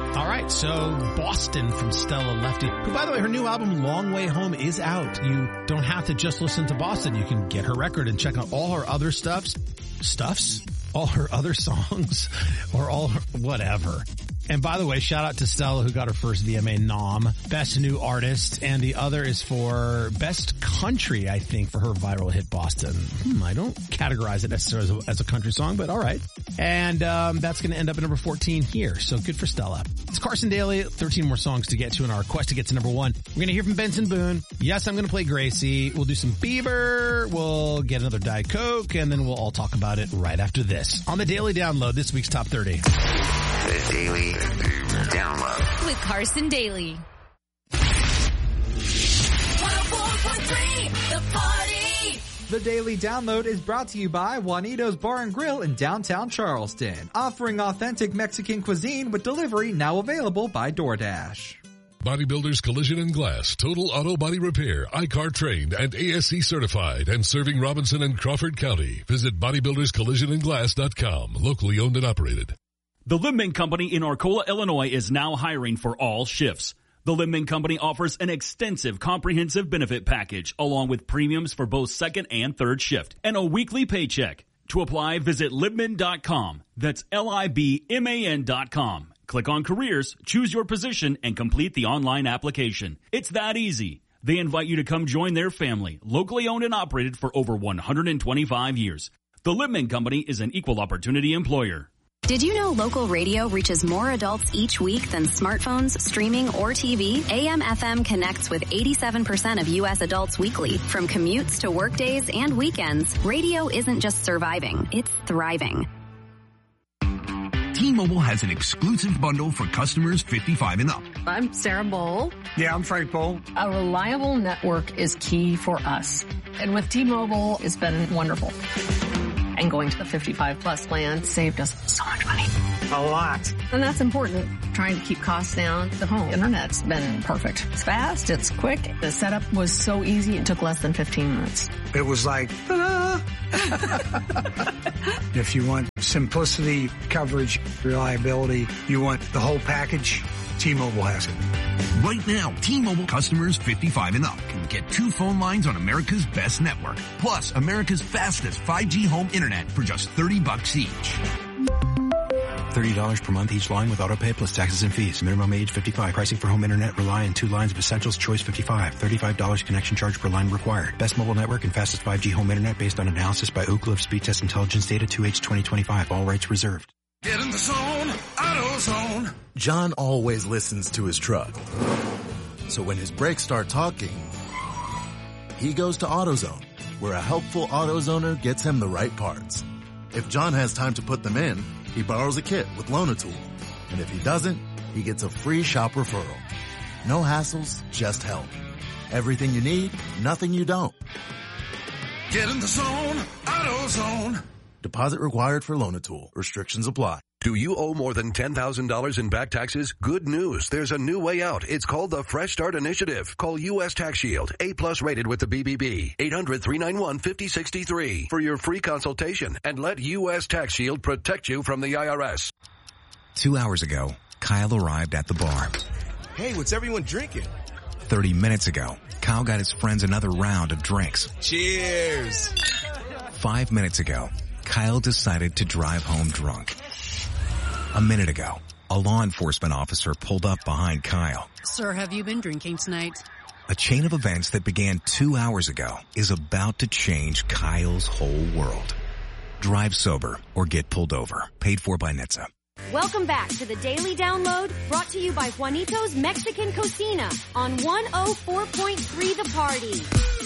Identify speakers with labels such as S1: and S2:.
S1: All right, so Boston from Stella Lefty, who, by the way, her new album, Long Way Home, is out. You don't have to just listen to Boston. You can get her record and check out all her other all her other songs, or all her, whatever. And by the way, shout out to Stella, who got her first VMA nom, Best New Artist, and the other is for Best Country, I think, for her viral hit Boston. I don't categorize it necessarily as a country song, but all right. And that's going to end up at number 14 here, so good for Stella. It's Carson Daly, 13 more songs to get to in our quest to get to number 1. We're going to hear from Benson Boone. Yes, I'm going to play Gracie. We'll do some Bieber. We'll get another Diet Coke, and then we'll all talk about it right after this. On the Daily Download, this week's Top 30.
S2: The Daily Download
S3: with Carson Daly. 104.3 The Party.
S4: The Daily Download is brought to you by Juanito's Bar and Grill in downtown Charleston, offering authentic Mexican cuisine with delivery now available by DoorDash.
S5: Bodybuilders Collision and Glass, total auto body repair, ICAR trained and ASC certified, and serving Robinson and Crawford County. Visit bodybuilderscollisionandglass.com, locally owned and operated.
S6: The Limbman Company in Arcola, Illinois is now hiring for all shifts. The Limbman Company offers an extensive comprehensive benefit package along with premiums for both second and third shift and a weekly paycheck. To apply, visit Libman.com. That's Libman.com. Click on careers, choose your position, and complete the online application. It's that easy. They invite you to come join their family, locally owned and operated for over 125 years. The Libman Company is an equal opportunity employer.
S7: Did you know local radio reaches more adults each week than smartphones, streaming, or TV? AM/FM connects with 87% of U.S. adults weekly. From commutes to workdays and weekends, radio isn't just surviving, it's thriving.
S8: T-Mobile has an exclusive bundle for customers 55 and up.
S9: I'm Sarah Bowl.
S10: Yeah, I'm Frank Bowl.
S9: A reliable network is key for us. And with T-Mobile, it's been wonderful. And going to the 55 plus plan saved us so much money.
S10: A lot.
S9: And that's important. Trying to keep costs down. The home internet's been perfect. It's fast. It's quick. The setup was so easy. It took less than 15 minutes.
S10: It was like, If you want simplicity, coverage, reliability, you want the whole package, T-Mobile has it.
S8: Right now, T-Mobile customers 55 and up can get 2 phone lines on America's best network, plus America's fastest 5G home internet for just $30 each.
S11: $30 per month each line with autopay plus taxes and fees. Minimum age 55. Pricing for home internet rely on 2 lines of essentials. Choice 55. $35 connection charge per line required. Best mobile network and fastest 5G home internet based on analysis by Ookla of Speed Test Intelligence Data 2H 2025. All rights reserved.
S12: Get in the zone, AutoZone.
S13: John always listens to his truck. So when his brakes start talking, he goes to AutoZone, where a helpful AutoZoner gets him the right parts. If John has time to put them in, he borrows a kit with Loan-A-Tool. And if he doesn't, he gets a free shop referral. No hassles, just help. Everything you need, nothing you don't.
S12: Get in the zone, AutoZone.
S13: Deposit required for Loan-A-Tool. Restrictions apply.
S14: Do you owe more than $10,000 in back taxes? Good news. There's a new way out. It's called the Fresh Start Initiative. Call U.S. Tax Shield, A+ rated with the BBB. 800-391-5063 for your free consultation and let U.S. Tax Shield protect you from the IRS.
S15: 2 hours ago, Kyle arrived at the bar.
S16: Hey, what's everyone drinking?
S15: 30 minutes ago, Kyle got his friends another round of drinks.
S16: Cheers!
S15: 5 minutes ago, Kyle decided to drive home drunk. A minute ago, a law enforcement officer pulled up behind Kyle.
S17: Sir, have you been drinking tonight?
S15: A chain of events that began 2 hours ago is about to change Kyle's whole world. Drive sober or get pulled over. Paid for by NHTSA.
S18: Welcome back to the Daily Download, brought to you by Juanito's Mexican Cocina on 104.3 The Party.